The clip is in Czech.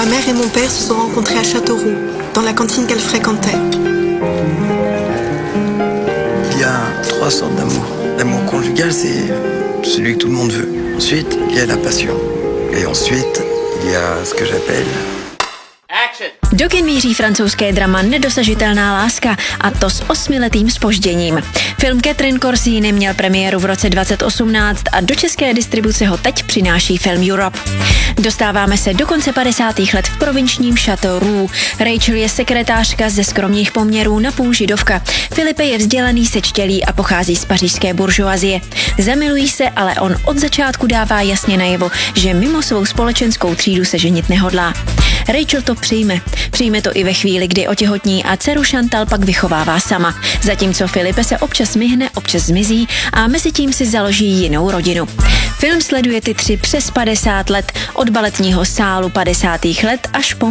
Ma mère et mon père se sont rencontrés à Châteauroux, dans la cantine qu'elle fréquentait. Il y a 3 sortes d'amour. L'amour conjugal, c'est celui que tout le monde veut. Ensuite, il y a la passion. Et ensuite, il y a ce que j'appelle... Do kin míří francouzské drama Nedosažitelná láska, a to s 8letým zpožděním. Film Catherine Corsini měl premiéru v roce 2018 a do české distribuce ho teď přináší Film Europe. Dostáváme se do konce 50. let v provinčním Châteauroux. Rachel je sekretářka ze skromných poměrů, napůl židovka. Philippe je vzdělaný, sečtělý a pochází z pařížské buržoazie. Zamilují se, ale on od začátku dává jasně najevo, že mimo svou společenskou třídu se ženit nehodlá. Rachel to přijme. Přijme to i ve chvíli, kdy otěhotní a dceru Chantal pak vychovává sama. Zatímco Philippe se občas myhne, občas zmizí a mezitím si založí jinou rodinu. Film sleduje ty 3 přes 50 let, od baletního sálu 50. let až po